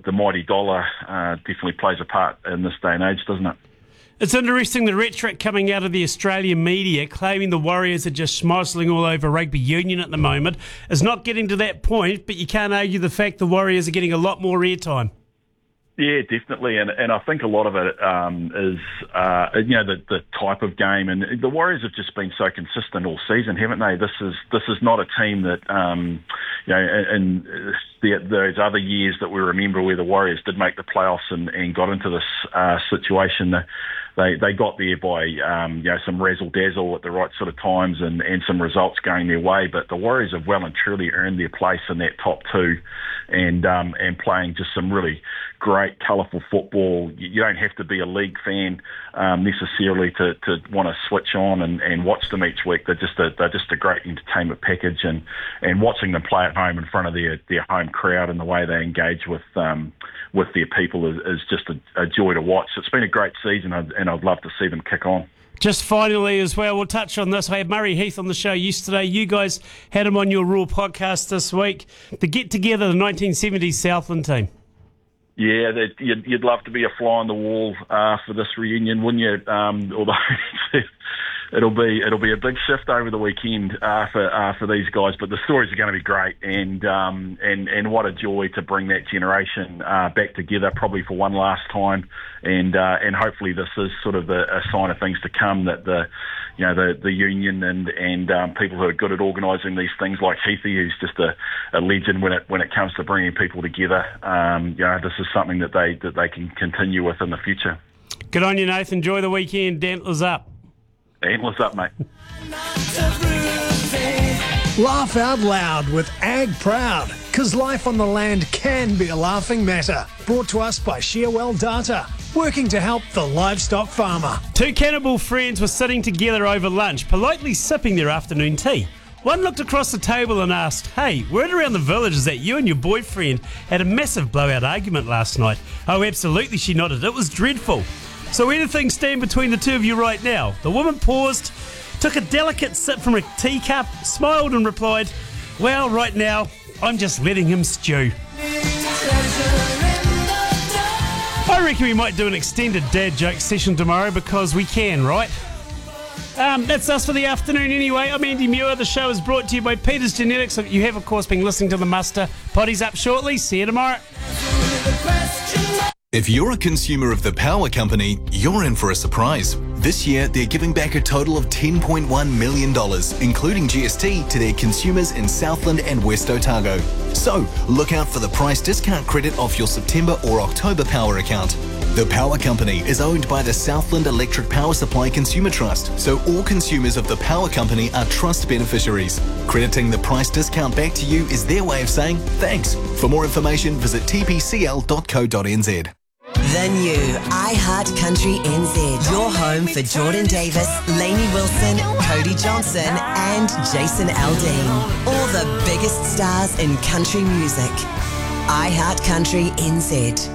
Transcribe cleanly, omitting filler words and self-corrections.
the mighty dollar definitely plays a part in this day and age, doesn't it? It's interesting, the rhetoric coming out of the Australian media claiming the Warriors are just schmozzling all over rugby union at the moment is not getting to that point, but you can't argue the fact the Warriors are getting a lot more airtime. Yeah, definitely, and I think a lot of it is the type of game, and the Warriors have just been so consistent all season, haven't they? This is not a team that in those other years that we remember where the Warriors did make the playoffs and got into this situation. They got there by some razzle dazzle at the right sort of times and some results going their way. But the Warriors have well and truly earned their place in that top two, and playing just some really great, colourful football. You don't have to be a league fan necessarily to want to switch on and watch them each week. They're just a great entertainment package, and watching them play at home in front of their home crowd and the way they engage with their people is just a joy to watch. It's been a great season, and I'd love to see them kick on. Just finally as well, we'll touch on this. I had Murray Heath on the show yesterday. You guys had him on your Raw podcast this week. The get-together, the 1970s Southland team. Yeah, you'd love to be a fly on the wall for this reunion, wouldn't you? Although it'll be a big shift over the weekend for these guys, but the stories are going to be great, and what a joy to bring that generation back together, probably for one last time, and hopefully this is sort of a sign of things to come, that the union and people who are good at organising these things, like Heathy, who's just a legend when it comes to bringing people together. This is something that they can continue with in the future. Good on you, Nathan. Enjoy the weekend. Antlers up. Antlers up, mate. Laugh out loud with Ag Proud, because life on the land can be a laughing matter. Brought to us by Shearwell Data, working to help the livestock farmer. Two cannibal friends were sitting together over lunch, politely sipping their afternoon tea. One looked across the table and asked, "Hey, word around the village is that you and your boyfriend had a massive blowout argument last night." "Oh, absolutely," she nodded. "It was dreadful." "So where do things stand between the two of you right now?" The woman paused, took a delicate sip from a teacup, smiled and replied, "Well, right now, I'm just letting him stew." I reckon we might do an extended dad joke session tomorrow, because we can, right? That's us for the afternoon anyway. I'm Andy Muir. The show is brought to you by Peters Genetics. You have, of course, been listening to The Muster. Potty's up shortly. See you tomorrow. If you're a consumer of the power company, you're in for a surprise. This year, they're giving back a total of $10.1 million, including GST, to their consumers in Southland and West Otago. So, look out for the price discount credit off your September or October power account. The power company is owned by the Southland Electric Power Supply Consumer Trust, so all consumers of the power company are trust beneficiaries. Crediting the price discount back to you is their way of saying thanks. For more information, visit tpcl.co.nz. The new iHeart Country NZ. Your home for Jordan Davis, Lainey Wilson, Cody Johnson and Jason Aldean. All the biggest stars in country music. iHeart Country NZ.